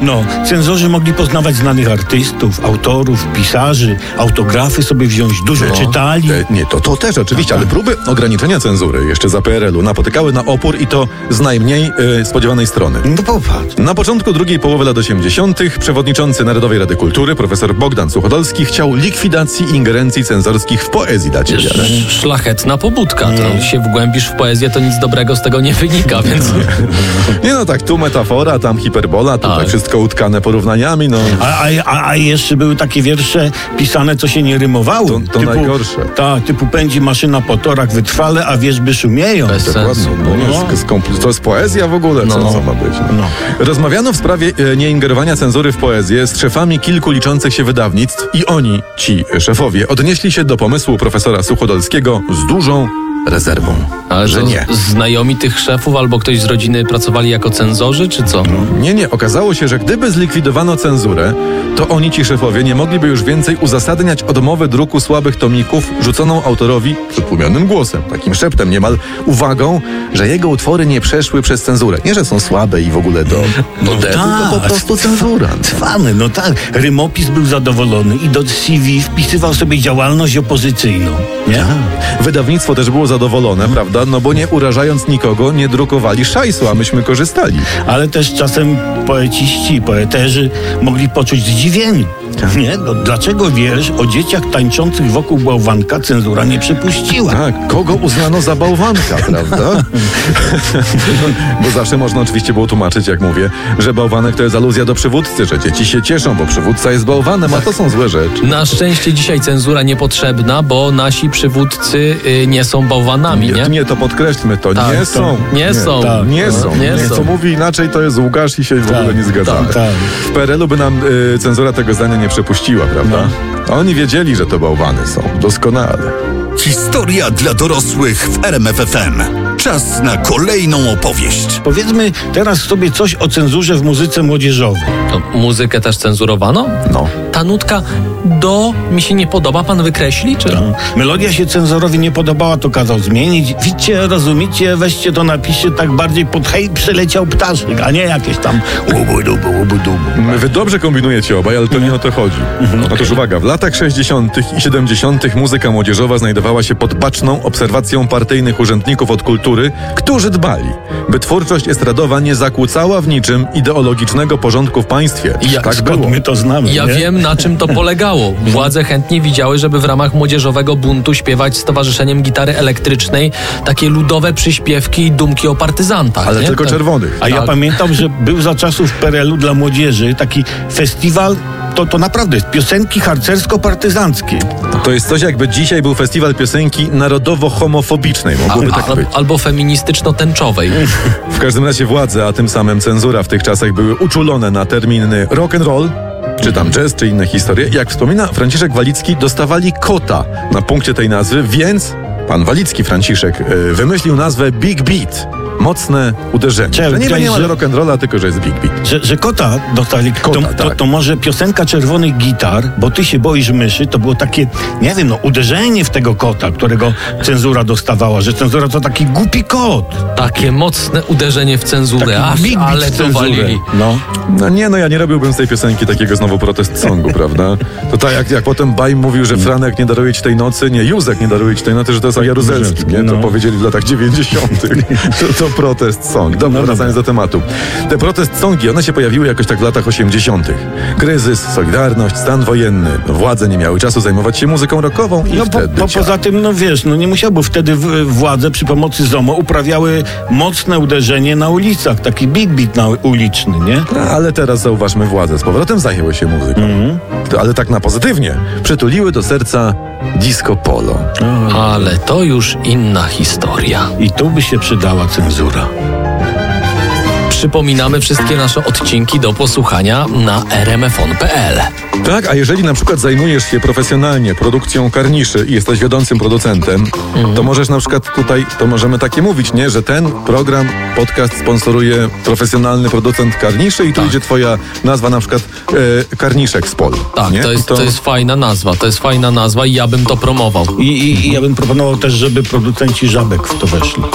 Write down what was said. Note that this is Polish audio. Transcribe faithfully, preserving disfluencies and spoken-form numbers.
No, cenzorzy mogli poznawać znanych artystów, autorów, pisarzy, autografy sobie wziąć, dużo No. czytali. E, nie, to, to też oczywiście, ale próby ograniczenia cenzury jeszcze za P R L u napotykały na opór i to z najmniej e, spodziewanej strony. No popatrz. Na początku drugiej połowy lat osiemdziesiątych przewodniczący Narodowej Rady Kultury profesor Bogdan Suchodolski chciał likwidacji ingerencji cenzorskich w poezji dać wiarę. Sz- Szlachetna pobudka. To jak się wgłębisz w poezję, to nic dobrego z tego nie wynika, więc... Nie no tak, tu metafora, tam hiperbola, tutaj Tak. wszystko utkane porównaniami, no. A, a, a jeszcze były takie wiersze pisane, co się nie rymowało. To- to najgorsze. Tak, typu pędzi maszyna po torach wytrwale, a wierzby szumieją. Bez Dokładnie. sensu. No, nie, No. jest skompl- to jest poezja w ogóle, co, No. co ma być? No. No. Rozmawiano w sprawie e, nieingerowania cenzury w poezję z szefami kilku liczących się wydawnictw i oni, ci szefowie, odnieśli się do pomysłu profesora Suchodolskiego z dużą rezerwą. Ale że że nie. znajomi tych szefów albo ktoś z rodziny pracowali jako cenzorzy, czy co? Nie, nie. Okazało się, że gdyby zlikwidowano cenzurę, to oni, ci szefowie, nie mogliby już więcej uzasadniać odmowy druku słabych tomików rzuconą autorowi przytłumionym głosem, takim szeptem niemal, uwagą, że jego utwory nie przeszły przez cenzurę. Nie, że są słabe i w ogóle do, do D, tylko po prostu cenzura. Trwamy, no tak. Rymopis był zadowolony i do C V wpisywał sobie działalność opozycyjną. Nie? Wydawnictwo też było zadowolone, prawda? No bo nie urażając nikogo, nie drukowali szajsu, a myśmy korzystali. Ale też czasem poeciści i poeterzy mogli poczuć zdziwienie. Nie? No, dlaczego wiersz o dzieciach tańczących wokół bałwanka cenzura nie przepuściła? Tak, kogo uznano za bałwanka, prawda? Bo zawsze można oczywiście było tłumaczyć, jak mówię, że bałwanek to jest aluzja do przywódcy, że dzieci się cieszą, bo przywódca jest bałwanem, a to są złe rzeczy. Na szczęście dzisiaj cenzura niepotrzebna, bo nasi przywódcy y, nie są bałwanami, nie? Nie, nie, to podkreślmy, to Tak, nie to są. nie są. tak, nie No, są. nie Co są. mówi inaczej, to jest Łukasz i się w ogóle nie zgadzamy. tak, tak. W P R L u by nam y, cenzura tego zdania nie przepuściła, prawda? A oni wiedzieli, że to bałwany są. Doskonale. Historia dla dorosłych w R M F F M. Czas na kolejną opowieść. Powiedzmy teraz sobie coś o cenzurze w muzyce młodzieżowej. To muzykę też cenzurowano? No. Ta nutka do mi się nie podoba, pan wykreśli, czy? Melodia się cenzorowi nie podobała, to kazał zmienić. Widzicie, rozumiecie, weźcie to, napiszcie tak bardziej pod hej, przyleciał ptaszek, a nie jakieś tam łubu-dubu, łubu-dubu. Wy dobrze kombinujecie obaj, ale to nie o to chodzi. Otóż uwaga, w latach sześćdziesiątych i siedemdziesiątych muzyka młodzieżowa znajdowała się pod baczną obserwacją partyjnych urzędników od kultury, którzy dbali, by twórczość estradowa nie zakłócała w niczym ideologicznego porządku w państwie. Ja- tak Skąd było. my to znamy, Ja nie? wiem, na czym to polegało. Władze chętnie widziały, żeby w ramach młodzieżowego buntu śpiewać z Towarzyszeniem Gitary Elektrycznej takie ludowe przyśpiewki i dumki o partyzantach. Ale nie? tylko Tak. czerwonych. A ja Tak. pamiętam, że był za czasów P R L u dla młodzieży taki festiwal, to, to naprawdę jest piosenki harcersko-partyzanckie. To jest coś, jakby dzisiaj był festiwal piosenki narodowo-homofobicznej. Mogłoby tak Al- być. albo feministyczno-tęczowej. W każdym razie władze, a tym samym cenzura w tych czasach były uczulone na terminy rock and roll, czy tam jazz, czy inne historie. Jak wspomina Franciszek Walicki, dostawali kota na punkcie tej nazwy, więc pan Walicki, Franciszek, y, wymyślił nazwę Big Beat. Mocne uderzenie. Czemu? Że niby nie ma Że- rock and rolla, tylko że jest Big Beat. Że, że kota dostali. Kota, to, to, tak. to może piosenka czerwonych gitar, bo ty się boisz myszy, to było takie, nie wiem, no uderzenie w tego kota, którego cenzura dostawała, że cenzura to taki głupi kot. Takie mocne uderzenie w cenzurę. Taki Aż, big beat ale w to cenzurę. walili. No. No nie, no ja nie robiłbym z tej piosenki takiego znowu protest songu, prawda? To tak jak, jak potem Bajm mówił, że Franek nie daruje ci tej nocy, nie, Józek nie daruje ci tej nocy, że to jest Jaruzelski, nie? To No. powiedzieli w latach dziewięćdziesiątych. To, to protest song. Dobra, No wracając do tematu. Te protest songi, one się pojawiły jakoś tak w latach osiemdziesiątych. Kryzys, Solidarność, stan wojenny. No, władze nie miały czasu zajmować się muzyką rockową i No po, wtedy... po, cia- poza tym, no wiesz, no nie musiał, bo wtedy w, władze przy pomocy ZOMO uprawiały mocne uderzenie na ulicach, taki big beat na uliczny, nie? No, ale teraz zauważmy, władze z powrotem zajęły się muzyką. To, ale tak na pozytywnie. Przytuliły do serca disco polo. Ale to już inna historia. I tu by się przydała cenzura. Przypominamy wszystkie nasze odcinki do posłuchania na r m f on kropka p l. Tak, a jeżeli na przykład zajmujesz się profesjonalnie produkcją karniszy i jesteś wiodącym producentem, to możesz na przykład tutaj, to możemy takie mówić, nie, że ten program, podcast sponsoruje profesjonalny producent karniszy i tu idzie twoja nazwa na przykład e, Karniszek z Pol. Tak, nie? to I jest, to jest fajna nazwa, to jest fajna nazwa i ja bym to promował. I, i, i ja bym proponował też, żeby producenci żabek w to weszli.